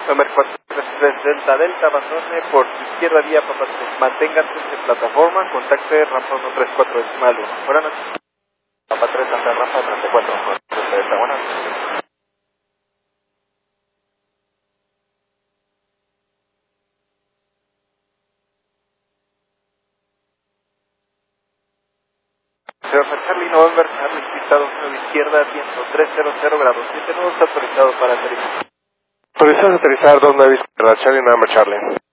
November 433 Delta Delta, abandone por su izquierda vía Papa 3, manténgase en plataforma, contacte rampa 134 decimal 1. Buenas noches. Papa 3 ante rampa 34, Delta, buenas noches. Señor Charlie November, Charlie, pistado 9 izquierda, viento 300 grados 7 nudos, autorizado para aterrizar. Autorizado a aterrizar 29 izquierda, Charlie November Charlie.